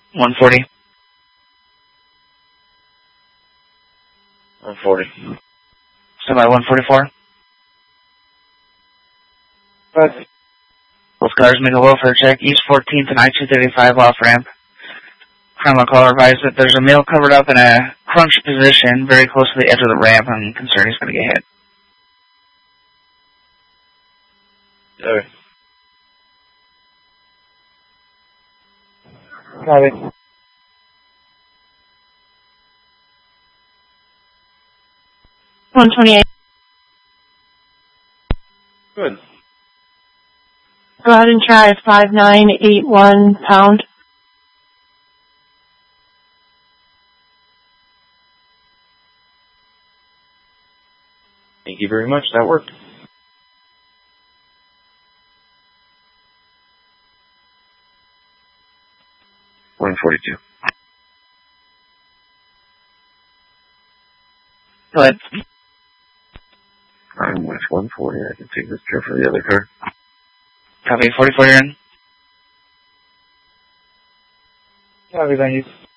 140. 140. So by 144. Good. Both cars make a welfare check. East 14th and I-235 off ramp. Criminal caller advised that there's a male covered up in a crunch position very close to the edge of the ramp. I'm concerned he's going to get hit. Okay. Copy. $128. Good. Go ahead and try 5981 pound. Thank you very much. That worked. $142. Go ahead. I'm with 140. I can take this care for the other car. Copy. 44, you're in. Copy, thank you.